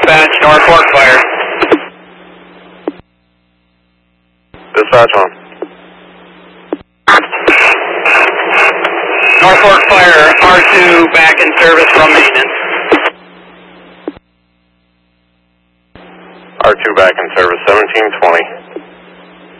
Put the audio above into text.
dispatch, Norfolk Fire. Dispatch on. Norfolk Fire, R2 back in service from maintenance. R2 back in service, 1720.